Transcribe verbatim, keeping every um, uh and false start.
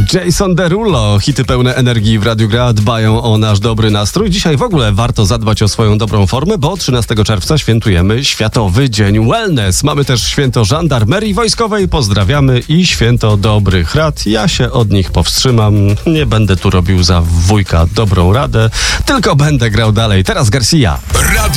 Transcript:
Jason Derulo, hity pełne energii w Radiu Gra dbają o nasz dobry nastrój. Dzisiaj w ogóle warto zadbać o swoją dobrą formę, bo trzynastego czerwca świętujemy Światowy Dzień Wellness. Mamy też święto Żandarmerii Wojskowej, pozdrawiamy, i święto dobrych rad. Ja się od nich powstrzymam, nie będę tu robił za wujka dobrą radę, tylko będę grał dalej. Teraz Garcia.